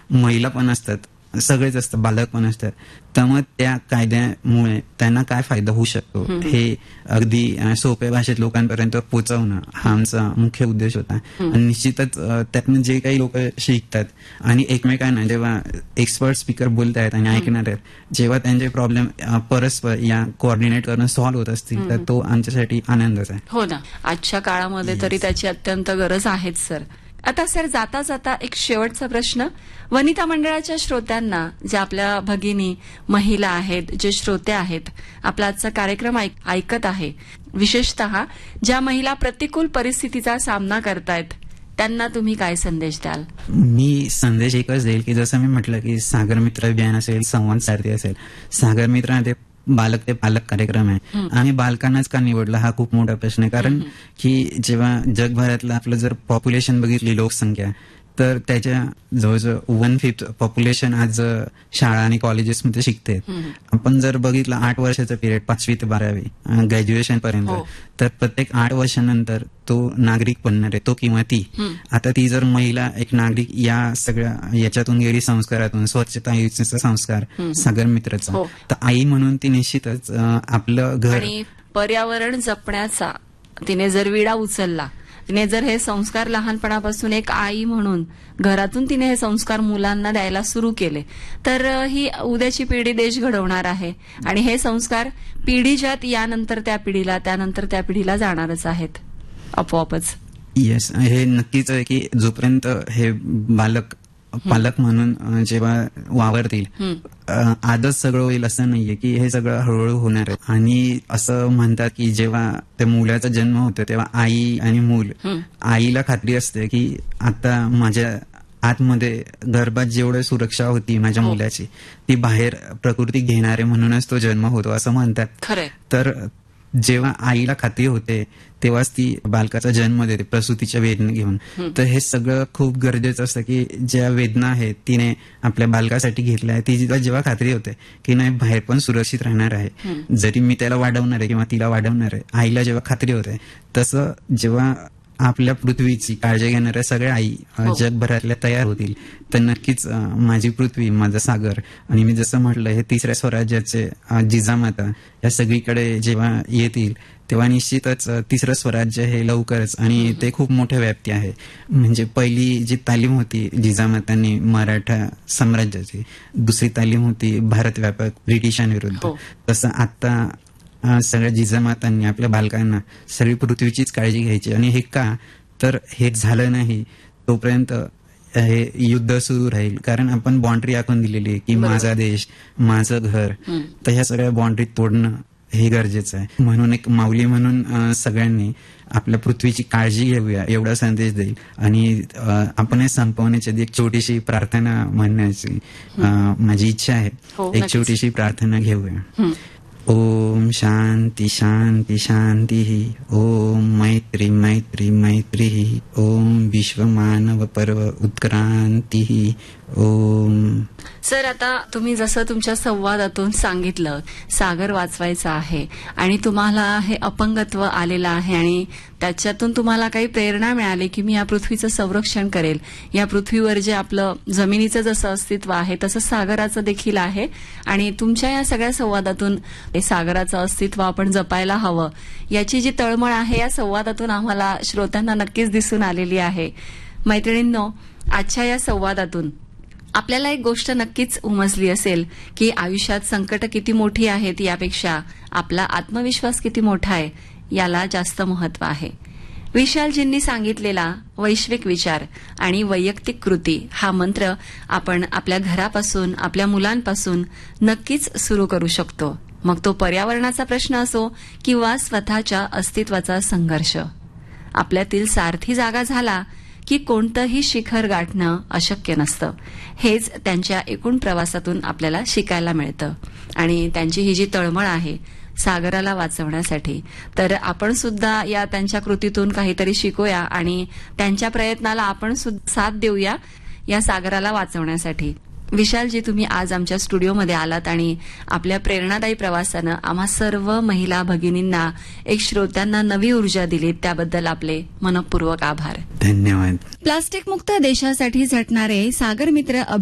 महिला पण असतात, सगळेच असतात, बालक पण असतात. त्यामुळे त्या कायद्यामुळे त्यांना काय फायदा होऊ शकतो हे अगदी सोप्या भाषेत लोकांपर्यंत पोहोचवणं हा आमचा मुख्य उद्देश होता. आणि निश्चितच त्यातनं जे काही लोक शिकतात आणि एकमेकांना जेव्हा एक्सपर्ट स्पीकर बोलत आहेत आणि ऐकणार आहेत, जेव्हा त्यांचे प्रॉब्लेम परस्पर या कोऑर्डिनेट करून सॉल्व्ह होत असतील तर तो आमच्यासाठी आनंदच आहे. हो ना, आजच्या काळामध्ये तरी त्याची अत्यंत गरज आहेच सर. आता सर, जाता जाता एक शेवटचा प्रश्न. वनिता मंडळाच्या श्रोत्यांना, ज्या आपल्या भगिनी महिला आहेत, जे श्रोते आहेत, आपला आजचा कार्यक्रम ऐकत आहे, विशेषतः ज्या महिला प्रतिकूल परिस्थितीचा सामना करतायत, त्यांना तुम्ही काय संदेश द्याल? मी संदेश एकच देईल की जसं मी म्हटलं की सागर मित्र अभियान असेल, संवाद सारथी असेल, सागर मित्रांमध्ये बालक ते पालक कार्यक्रम आहे आणि बालकांनाच का निवडला हा खूप मोठा प्रश्न आहे. कारण की जेव्हा जगभरातलं आपलं जर पॉप्युलेशन बघितली, लोकसंख्या, तर त्याच्या जवळजवळ 1/5 पॉप्युलेशन आज शाळा आणि कॉलेजेसमध्ये शिकते. आपण जर बघितलं 8 वर्षाचा पिरियड, 5वी ते 12वी ग्रॅज्युएशन पर्यंत, तर प्रत्येक 8 वर्षानंतर तो नागरिक बनणार आहे, तो किंवा ती. आता ती जर महिला एक नागरिक या सगळ्या याच्यातून गेली, संस्कारातून, स्वच्छता युक्तीचा संस्कार सागर मित्राचा, तर आई म्हणून ती निश्चितच आपलं घर आणि पर्यावरण जपण्याचा तिने जर विडा उचलला, तिने जर हे संस्कार लहानपणापासून एक आई म्हणून घरातून तिने हे संस्कार मुलांना द्यायला सुरू केले, तर ही उद्याची पिढी देश घडवणार आहे. आणि हे संस्कार पिढीजात यानंतर त्या पिढीला, त्यानंतर त्या पिढीला जाणारच आहेत आपोआपच. येस, हे नक्कीच आहे की जोपर्यंत हे बालक पालक म्हणून जेव्हा वावरतील, आजच सगळं होईल असं नाहीये की हे सगळं हळूहळू होणार आहे. आणि असं म्हणतात की जेव्हा त्या मुलाचा जन्म होतो तेव्हा आई आणि मूल, आईला खात्री असते की आता माझ्या आतमध्ये गर्भात जेवढी सुरक्षा होती माझ्या मुलाची, ती बाहेर प्रकृती घेणारे म्हणूनच तो जन्म होतो असं म्हणतात. खरंय. तर जेव्हा आईला खात्री होते तेव्हाच ती बालकाचा जन्म देते प्रसूतीच्या वेदना घेऊन. तर हे सगळं खूप गरजेचं असतं की ज्या वेदना आहेत तिने आपल्या बालकासाठी घेतल्या आहे, तिला जेव्हा खात्री होते की नाही बाहेर पण सुरक्षित राहणार आहे, जरी मी त्याला वाढवणार आहे किंवा तिला वाढवणार आहे, आईला जेव्हा खात्री होते, तसं जेव्हा आपल्या पृथ्वीची काळजी घेणाऱ्या सगळ्या आई जगभरातल्या तयार होतील तर नक्कीच माझी पृथ्वी, माझा सागर आणि मी जसं म्हटलं हे तिसऱ्या स्वराज्याचे जिजामाता या सगळीकडे जेव्हा येतील तेव्हा निश्चितच तिसरं स्वराज्य हे लवकरच, आणि ते खूप मोठ्या व्याप्ती आहे. म्हणजे पहिली जी तालीम होती जिजामातांनी मराठा साम्राज्याची, दुसरी तालीम होती भारत व्यापक ब्रिटिशांविरुद्ध, तसं आता सगळ्या जिजामातांनी आपल्या बालकांना सगळी पृथ्वीचीच काळजी घ्यायची. आणि हे का, तर हे झालं नाही तोपर्यंत हे युद्ध सुरू राहील. कारण आपण बाउंड्री आखून दिलेली आहे की माझा देश, माझं घर, तर ह्या सगळ्या बाउंड्री तोडणं हे गरजेचं आहे. म्हणून एक माऊली म्हणून सगळ्यांनी आपल्या पृथ्वीची काळजी घेऊया एवढा संदेश देईल. आणि आपण हे संपवण्याची आधी एक छोटीशी प्रार्थना म्हणण्याची माझी इच्छा आहे. एक छोटीशी प्रार्थना घेऊया. ओम शांती शांती शांती. ओम मैत्री मैत्री मैत्री. ओम विश्वमानव पर्व उत्क्रांती. ओम. सर, आता तुम्ही जसं तुमच्या संवादातून सांगितलं, सागर वाचवायचा आहे आणि तुम्हाला हे अपंगत्व आलेलं आहे आणि त्याच्यातून तुम्हाला काही प्रेरणा मिळाली की मी या पृथ्वीचं संरक्षण करेल. या पृथ्वीवर जे आपलं जमिनीचं जसं अस्तित्व आहे तसं सागराचं देखील आहे आणि तुमच्या या सगळ्या संवादातून सागराचं अस्तित्व आपण जपायला हवं याची जी तळमळ आहे या संवादातून आम्हाला श्रोत्यांना नक्कीच दिसून आलेली आहे. मैत्रिणींनो, आजच्या या संवादातून आपल्याला एक गोष्ट नक्कीच उमजली असेल की आयुष्यात संकट किती मोठी आहेत यापेक्षा आपला आत्मविश्वास किती मोठा आहे याला जास्त महत्व आहे. विशालजींनी सांगितलेला वैश्विक विचार आणि वैयक्तिक कृती हा मंत्र आपण आपल्या घरापासून, आपल्या मुलांपासून नक्कीच सुरू करू शकतो. मग तो पर्यावरणाचा प्रश्न असो किंवा स्वतःच्या अस्तित्वाचा संघर्ष. आपल्यातील सारथी जागा झाला की कोणतंही शिखर गाठणं अशक्य नसतं. हेच त्यांच्या एकूण प्रवासातून आपल्याला शिकायला मिळतं. आणि त्यांची ही जी तळमळ आहे सागराला वाचवण्यासाठी, तर आपण सुद्धा या त्यांच्या कृतीतून काहीतरी शिकूया आणि त्यांच्या प्रयत्नाला आपण सुद्धा साथ देऊया या सागराला वाचवण्यासाठी. विशालजी, तुम्ही आज आमच्या स्टुडिओमध्ये आलात आणि आपल्या प्रेरणादायी प्रवासानं आम्हा सर्व महिला भगिनींना, एक श्रोत्यांना नवी ऊर्जा दिली, त्याबद्दल आपले मनःपूर्वक आभार. धन्यवाद. प्लास्टिक मुक्त देशासाठी झटणारे सागर मित्र